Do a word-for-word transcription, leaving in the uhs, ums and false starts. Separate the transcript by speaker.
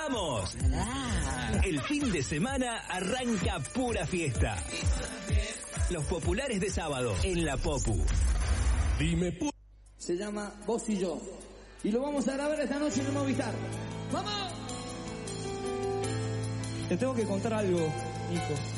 Speaker 1: ¡Vamos! El fin de semana arranca pura fiesta. Los populares de sábado en la Popu.
Speaker 2: Dime pu...
Speaker 3: Se llama Vos y Yo. Y lo vamos a grabar esta noche en el Movistar. ¡Vamos!
Speaker 4: Te tengo que contar algo, hijo.